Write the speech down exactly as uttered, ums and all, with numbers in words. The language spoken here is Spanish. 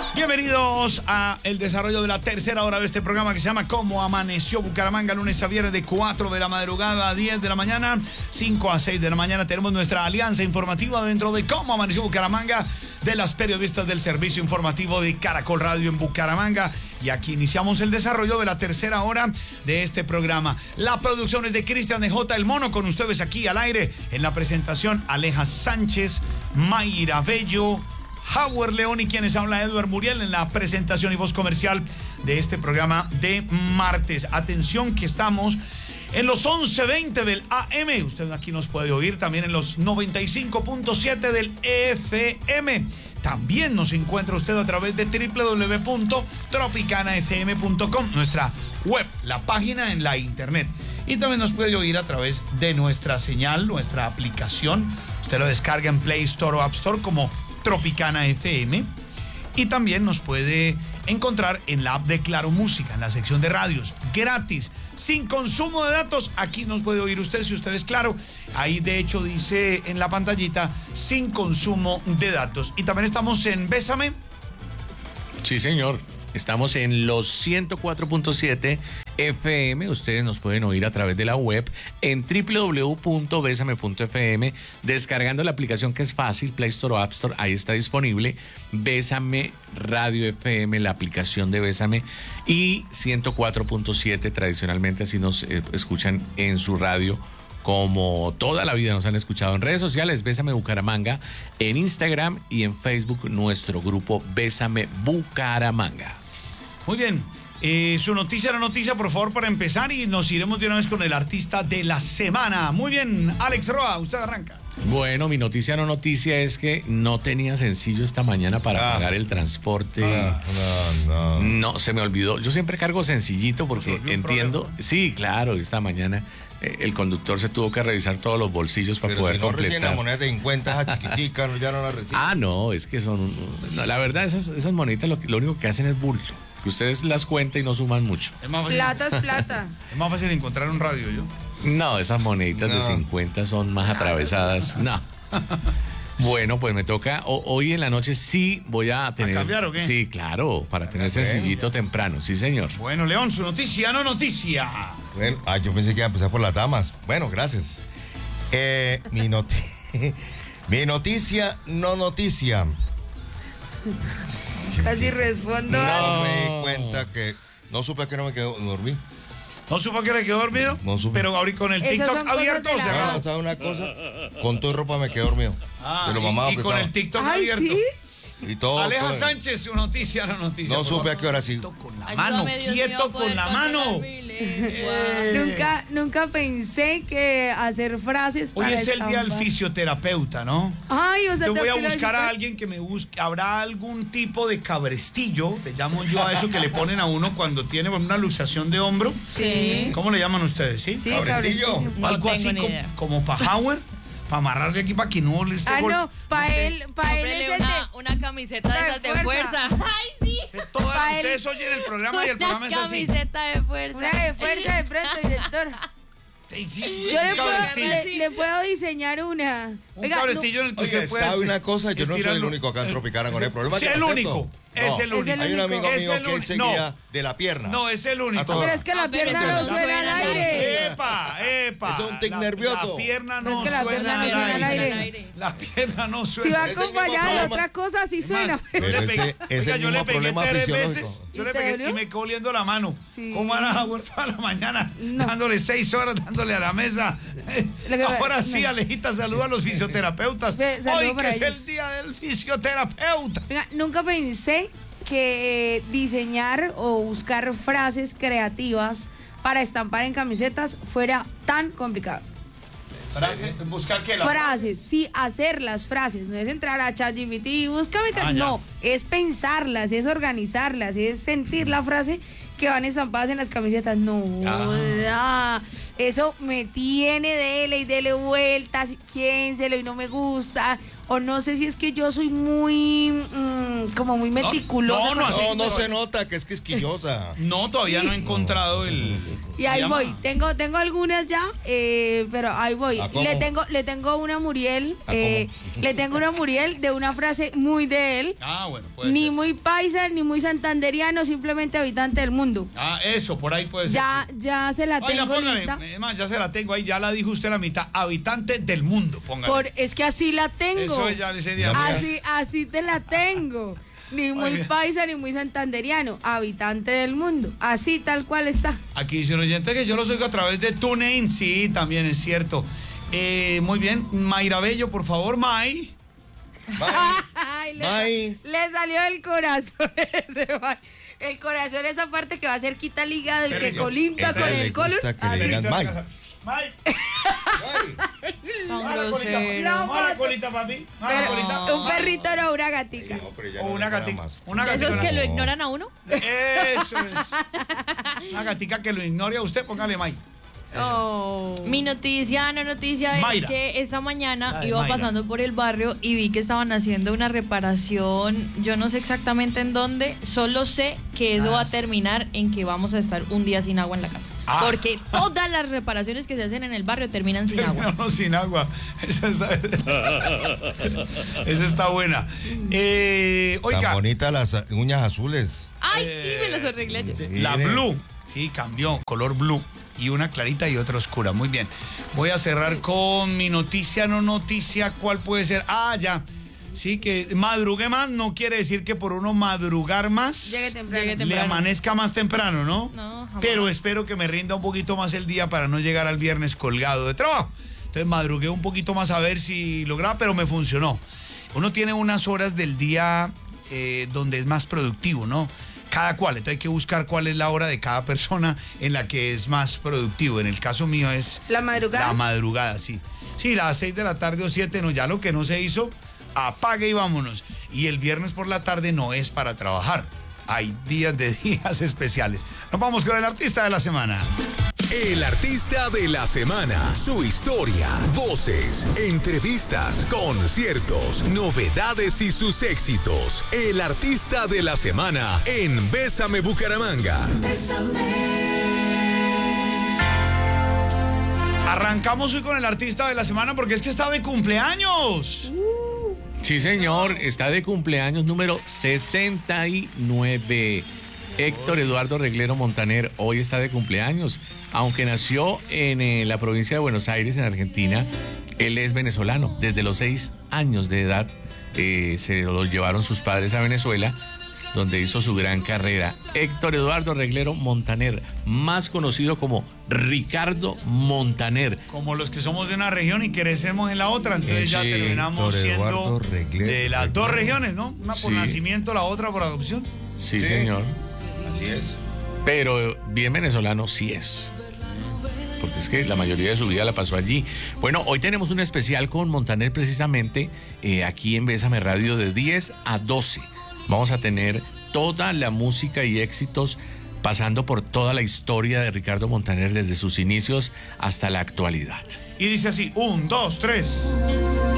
Bienvenidos a el desarrollo de la tercera hora de este programa que se llama Cómo Amaneció Bucaramanga, lunes a viernes de cuatro de la madrugada a diez de la mañana, cinco a seis de la mañana. Tenemos nuestra alianza informativa dentro de Cómo Amaneció Bucaramanga, de las periodistas del servicio informativo de Caracol Radio en Bucaramanga. Y aquí iniciamos el desarrollo de la tercera hora de este programa. La producción es de Cristian de J. El Mono, con ustedes aquí al aire. En la presentación, Aleja Sánchez, Mayra Bello, Howard León y quienes habla Edward Muriel en la presentación y voz comercial de este programa de martes. Atención que estamos en los once veinte del A M. Usted aquí nos puede oír también en los noventa y cinco punto siete del F M. También nos encuentra usted a través de doble u doble u doble u punto tropicana f m punto com, nuestra web, la página en la internet. Y también nos puede oír a través de nuestra señal, nuestra aplicación. Usted lo descarga en Play Store o App Store como Tropicana F M. Y también nos puede encontrar en la app de Claro Música, en la sección de radios, gratis, sin consumo de datos. Aquí nos puede oír usted si usted es Claro. Ahí de hecho dice en la pantallita, sin consumo de datos. Y también estamos en Bésame. Sí, señor. Estamos en los ciento cuatro punto siete F M. Ustedes nos pueden oír a través de la web en doble u doble u doble u punto besame punto f m, descargando la aplicación que es fácil, Play Store o App Store. Ahí está disponible Bésame Radio F M, la aplicación de Bésame, y ciento cuatro punto siete tradicionalmente, así nos eh, escuchan en su radio. Como toda la vida nos han escuchado en redes sociales, Bésame Bucaramanga, en Instagram y en Facebook, nuestro grupo Bésame Bucaramanga. Muy bien, eh, su noticia, la noticia, por favor, para empezar, y nos iremos de una vez con el artista de la semana. Muy bien, Alex Roa, usted arranca. Bueno, mi noticia no noticia es que no tenía sencillo esta mañana para ah. pagar el transporte. Ah, no, no. No, se me olvidó. Yo siempre cargo sencillito porque entiendo. Problema. Sí, claro, esta mañana el conductor se tuvo que revisar todos los bolsillos para Pero poder si no completar. recién la moneda de cincuenta, esa chiquitica, ya no la reciben. Ah, no, es que son... No, la verdad, esas, esas moneditas lo, lo único que hacen es bulto. Que ustedes las cuentan y no suman mucho. Es más fácil, Plata es plata. es más fácil encontrar un radio, yo. No, esas moneditas No. de cincuenta son más atravesadas. No. Bueno, pues me toca. O, hoy en la noche sí voy a tener. ¿A cambiar o qué? Sí, claro, para tener sencillito temprano. Sí, señor. Bueno, León, su noticia, no noticia. Bueno, ah, yo pensé que iba a empezar por las damas. Bueno, gracias. Eh, mi, noti mi noticia, no noticia. Casi respondo. No me di cuenta que... No supe que no me quedó, me dormí. ¿No supo que era quedó dormido? No supe. Pero ahorita con el Esas TikTok son cosas abierto de o la cerrado. Ah, ¿sabes una cosa? Con todo ropa me quedé dormido. Ah, de lo y- mamado y, que con estaba. el TikTok Ay, abierto. ¿sí? Y todo. Aleja todo. Sánchez, su noticia, no noticia. No por supe favor. a qué hora sí. Quieto con la Ayúdame, mano, Dios quieto mío, a con poder la controlar mano. mi lengua. Eh. Nunca, nunca pensé que hacer frases Hoy para es el día del estampar. fisioterapeuta, ¿no? Ay, o sea, Yo voy a tengo que ir buscar a visitar- alguien que me busque. ¿Habrá algún tipo de cabrestillo? Le llamo yo a eso que le ponen a uno cuando tiene una luxación de hombro. Sí. ¿Cómo le llaman ustedes? ¿Sí? Sí, Cabrestillo. cabrestillo. Algo No así tengo ni como, idea. como para Howard, para amarrarle aquí para que no le esté Ah, gol- no, para esté- él, para él Cómprele es el de... una, una camiseta de de esas de fuerza. fuerza. Ay, sí. Todas pa' él. ustedes oyen el programa y el programa es Una así. camiseta de fuerza. Una de fuerza de pronto, director. Sí, sí, Yo un le puedo, cabrestillo. le, le puedo diseñar una. Un Oiga, cabrestillo en el que Oye, usted puede ¿sabe una cosa? Yo no soy el estirarlo. único acá en Tropicana con el problema. Sí, que el lo único. acepto. Es No. el Es único. el Hay un amigo Es mío el que él único. seguía de la pierna. No, es el A único. todas. Pero es que la Ah, pero pierna es no que suena la al pierna- aire. Epa, epa. Eso es un tic La- nervioso. La pierna Pero no es que la suena pierna no al suena al aire. aire. La pierna no Si suena. va Ese mismo acompañada de problema. otra cosa, sí Es suena. más, yo Pero le ese- pegué, ese oiga, yo le mismo pegué problema tres fisiológico. veces. Yo ¿Y le te pegué dolió? y me quedó oliendo la mano. Sí. ¿Cómo van a toda la mañana No. dándole seis horas dándole a la mesa? Lo que- Ahora sí, no. Alejita, saluda a los fisioterapeutas. Ve, saludo Hoy que para es ellos. el día del fisioterapeuta. Oiga, nunca pensé que diseñar o buscar frases creativas para estampar en camisetas fuera tan complicado. Frase, buscar que la Frases, sí, hacer las frases, no es entrar a ChatGPT y búscame, ca- Ah, ya. no, es pensarlas, es organizarlas, es sentir la frase que van estampadas en las camisetas. No, da. Eso me tiene dele y dele vueltas, y piénselo y no me gusta, o no sé si es que yo soy muy, mm, como muy meticulosa. no, no, con- así- No, no se nota que es quisquillosa. No, todavía no he encontrado el... Y ahí llama? voy, tengo, tengo algunas ya, eh, pero ahí voy. ¿A cómo? Le tengo, le tengo una Muriel, ¿A eh, cómo? le tengo una Muriel de una frase muy de él, Ah, bueno, puede ni ser. muy paisa, ni muy santanderiano, simplemente habitante del mundo. Ah, eso, por ahí puede ser. Ya, ya se la Ay, la tengo póngale, lista. es más, ya se la tengo ahí, ya la dijo usted la mitad. Habitante del mundo, póngale. Por, es que así la tengo. Eso ya le sería. Ya, Así, así te la tengo. Ni muy Oiga. paisa, ni muy santanderiano, habitante del mundo. Así tal cual está. Aquí dice un oyente que yo los oigo a través de TuneIn. Sí, también es cierto. Eh, muy bien, Mayra Bello, por favor, May. Ay, le, May. le salió el corazón ese, May. El corazón, esa parte que va cerquita al hígado y que Perrillo. colimpia Ella con le el colon. gusta que le Así. digan May. May. Tan Mala colita, grosero. mala colita, papi. Mala Pero, colita. un perrito no, una gatica. No, pero ella O no una le gana gatica. más. Una ¿De esos gatica. que lo No. ignoran a uno? Eso es. Una gatica que lo ignore a usted, póngale May. Oh. Mi noticia, no noticia, Mayra. es que esta mañana La de iba Mayra. pasando por el barrio y vi que estaban haciendo una reparación. Yo no sé exactamente en dónde, solo sé que eso Ah, va a sí. terminar en que vamos a estar un día sin agua en la casa. Ah. Porque todas las reparaciones que se hacen en el barrio terminan sin agua. No, sin agua. Esa está, esa está buena. Eh, Tan oiga, bonitas las uñas azules. Ay, sí, me las arreglé yo. la Mire. blue. Sí, cambió. Color blue. Y una clarita y otra oscura. Muy bien. Voy a cerrar con mi noticia, no noticia. ¿Cuál puede ser? Ah, ya. Sí, que madrugue más no quiere decir que por uno madrugar más Llegue temprano. Llegue le temprano. amanezca más temprano, ¿no? No, jamás. Pero espero que me rinda un poquito más el día para no llegar al viernes colgado de trabajo. Entonces madrugué un poquito más a ver si lograba, pero me funcionó. Uno tiene unas horas del día eh, donde es más productivo, ¿no? Cada cual, entonces hay que buscar cuál es la hora de cada persona en la que es más productivo. En el caso mío es ¿La madrugada? la madrugada, sí. Sí, las seis de la tarde o siete, no, ya lo que no se hizo, apague y vámonos. Y el viernes por la tarde no es para trabajar. Hay días de días especiales. Nos vamos con el artista de la semana. El artista de la semana, su historia, voces, entrevistas, conciertos, novedades y sus éxitos. El artista de la semana en Bésame Bucaramanga. Arrancamos hoy con el artista de la semana porque es que está de cumpleaños. Sí, señor, está de cumpleaños número sesenta y nueve. Héctor Eduardo Reglero Montaner hoy está de cumpleaños. Aunque nació en eh, la provincia de Buenos Aires, en Argentina, él es venezolano. Desde los seis años de edad eh, se los llevaron sus padres a Venezuela, donde hizo su gran carrera. Héctor Eduardo Reglero Montaner, más conocido como Ricardo Montaner. Como los que somos de una región y crecemos en la otra, entonces Eh, ya sí, terminamos Héctor siendo Eduardo Reglero, de las Reglero. dos regiones, ¿no? Una por Sí. nacimiento, la otra por adopción. Sí, Sí. señor. Así es. Pero bien venezolano sí es. Porque es que la mayoría de su vida la pasó allí. Bueno, hoy tenemos un especial con Montaner precisamente eh, aquí en Bésame Radio de diez a doce. Vamos a tener toda la música y éxitos pasando por toda la historia de Ricardo Montaner desde sus inicios hasta la actualidad. Y dice así, un, dos, tres.